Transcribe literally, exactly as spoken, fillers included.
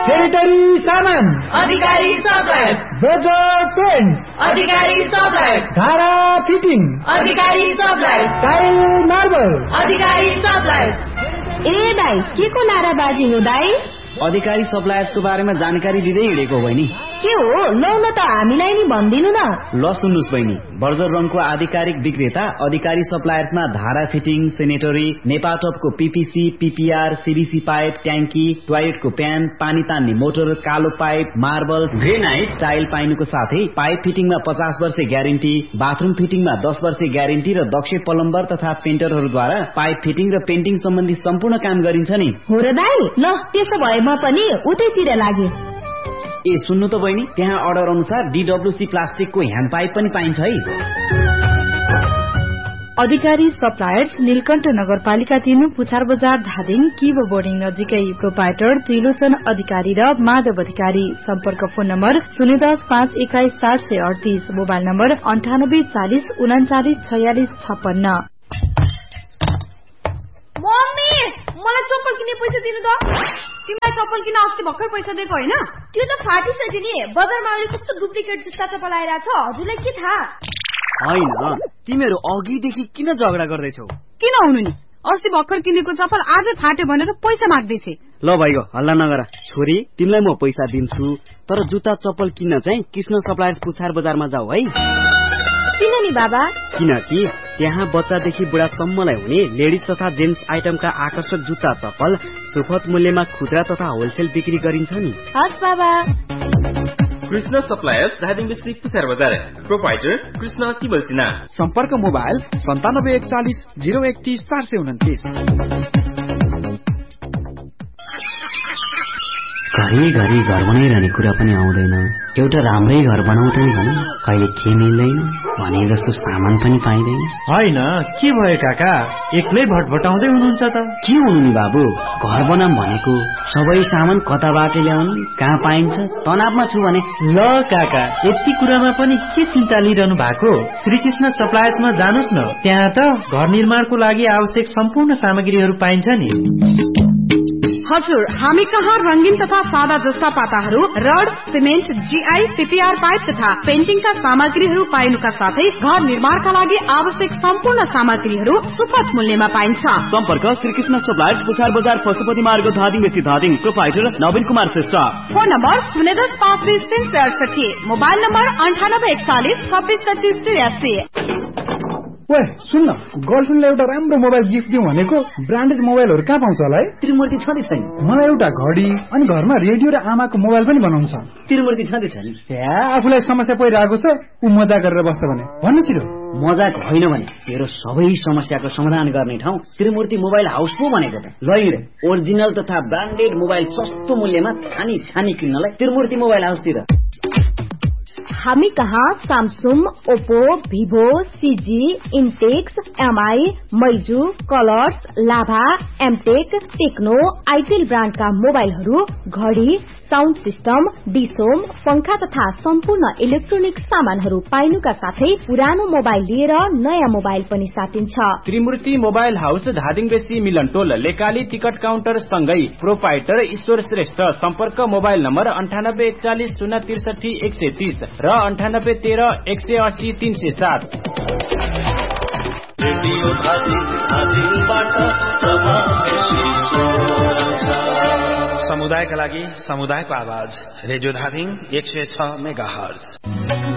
Sanitary सामान अधिकारी suppliers, बजार paints अधिकारी suppliers, धारा फिटिङ अधिकारी सप्लायर्स, टाइल मार्बल अधिकारी सप्लायर्स। ए दाइ के को नाराबाजी हो दाइ? अधिकारी सप्लायर्सको बारेमा जानकारी दिँदै हिँडेको बहिनी। के हो लौ न त हामीलाई नि भन्दिनु न। ल सुन्नुस् बहिनी, बर्जर रङको आधिकारिक विक्रेता अधिकारी सप्लायर्समा धारा fitting, sanitary, नेपाटपको PPC, PPR, CBC pipe, ट्याङ्की, टोयलेटको प्यान, पानी तान्ने मोटर, कालो पाइप, मार्बल, ग्रेनाइट, टाइल पाइनुको साथै पाइप फिटिङमा पचास वर्ष ग्यारेन्टी, बाथरूम फिटिङमा दस वर्ष ग्यारेन्टी र दक्ष प्लम्बर तथा पेन्टरहरूद्वारा पाइप फिटिङ र पेन्टिङ सम्बन्धी सम्पूर्ण काम गरिन्छ नि। हो र दाइ, ल त्यसो भए म पनि उतैतिर लागे। ए सुन्नु त बहिनी, त्यहाँ अर्डर अनुसार डीडब्ल्यूसी प्लास्टिकको ह्यान्ड पाइप पनि पाइन्छ है। अधिकारी सप्लायर्स, नीलकण्ठ नगरपालिका तीन, पुछार बजार, धादिङ, किब बोर्डिङ नजिकै। प्रोपाइटर त्रिलोचन अधिकारी र माधव अधिकारी। सम्पर्क फोन नम्बर शून्य दस पाँच एक्काइस सात सय अडतिस, मोबाइल नम्बर अन्ठानब्बे चालिस उनाचालिस छयालिस छप्पन्न। मम्मी, मलाई चप्पल किन्ने पैसा दिनु त। तिमीलाई चप्पल किन्न अस्ति भर्खर पैसा दिएको होइन? त्यो त फाटिसक्यो नि। बजारमा अहिले कस्तो डुप्लिकेट जुत्ता चप्पल आइरहेछ, हजुरलाई के थाहा? होइन, तिमीहरू अघिदेखि किन झगडा गर्दैछौ? किन हुनु नि, अस्ति भर्खर किनेको चप्पल आजै फाट्यो भनेर पैसा माग्दैछे। ल भाइको हल्ला नगर। छोरी, तिमीलाई म पैसा दिन्छु, तर जुत्ता चप्पल किन्न चाहिँ कृष्ण सप्लायर्स पुछार बजारमा जाऊ है। किन नि बाबा? किनकि त्यहाँ बच्चादेखि बुढासम्मलाई हुने लेडिज तथा जेन्ट्स आइटमका आकर्षक जुत्ता चप्पल सुपथ मूल्यमा खुद्रा तथा होलसेल बिक्री गरिन्छ नि। हस् बाबा। कृष्ण सप्लायर्स, धादिङ डिस्ट्रिक्ट, पुछार बजार। प्रोपाइटर कृष्ण तिबल सिन्हा। सम्पर्क मोबाइल सन्तानब्बे एकचालिस जिरो एकतिस चार सय उन्तिस। घरिघरि घर बनाइरहने कुरा पनि आउँदैन। एउटा राम्रै घर बनाउँदै भने कहिले के मिल्दैन भने जस्तो सामान पनि पाइँदैन। होइन, के भयो काका, एक्लै भटभटाउँदै हुनुहुन्छ त? के हुनु नि बाबु, घर बनाम भनेको सबै सामान कताबाट ल्याउने, कहाँ पाइन्छ, तनावमा छु भने। ल काका, यति कुरामा पनि के चिन्ता लिइरहनु भएको? श्रीकृष्ण सप्लायर्समा जानुस् न, त्यहाँ त घर निर्माणको लागि आवश्यक सम्पूर्ण सामग्रीहरू पाइन्छ नि। हजुर, हामी कहाँ रंगीन तथा सादा जस्ता पाताहरू, rod, cement, GI, PPR pipe तथा पेन्टिङका सामग्रीहरू पाइनुका साथै घर निर्माणका लागि आवश्यक सम्पूर्ण सामग्रीहरू सुपथ मूल्यमा पाइन्छ। सम्पर्क श्रीकृष्ण सप्लायर्स, पुछार बजार, पशुपति मार्ग, धादिङ बेसी धादिङ। प्रोपाइटर नवीन कुमार श्रेष्ठ। फोन नम्बर शून्य दस पाँच बिस तीन सय अडसठी, मोबाइल नम्बर अन्ठानब्बे एकचालिस छब्बिस तेत्तिस त्रियासी। ओए सुन्न, गर्लफ्रेन्डलाई एउटा राम्रो मोबाइल गिफ्ट दिउँ भनेको, ब्रान्डेड मोबाइलहरू कहाँ पाउँछ होला है? त्रिमूर्ति छ छैन? मलाई एउटा घडी अनि घरमा रेडियो र आमाको मोबाइल पनि बनाउनु छ। त्रिमूर्ति छ छैन? या आफूलाई समस्या परिरहेको छ, ऊ मजा गरेर बस्छ भने भन्नु छिरो। मजाक होइन भने मेरो सबै समस्याको समाधान गर्ने ठाउँ त्रिमूर्ति मोबाइल हाउस पो भनेको त। ल हिँड, ओरिजिनल तथा ब्रान्डेड मोबाइल सस्तो मूल्यमा छानी छानी किन्नलाई त्रिमूर्ति मोबाइल हाउसतिर। हामी कहाँ Samsung, Oppo, Vivo, CG, इन्टेक्स, MI, मैजू, colours, लाभा, एमटेक, टेक्नो, आइटेल ब्रान्डका मोबाइलहरू, घडी, साउन्ड सिस्टम, डिसोम, पंखा तथा सम्पूर्ण इलेक्ट्रोनिक सामानहरू पाइनुका साथै पुरानो मोबाइल लिएर नयाँ मोबाइल पनि साटिन्छ। त्रिमूर्ति मोबाइल हाउस, धादिङ बेसी, मिलन टोल, लेकाली टिकट काउन्टर सँगै। प्रोपाइटर ईश्वर श्रेष्ठ। सम्पर्क मोबाइल नम्बर अन्ठानब्बे एकचालिस शून्य त्रिसठी एक सय तीस र अन्ठानब्बे तेह्र एक सय अस्सी तीन सय सात। समुदायका लागि समुदायको आवाज, रेडियो धादिङ एक सय छ मेगा हर्ज।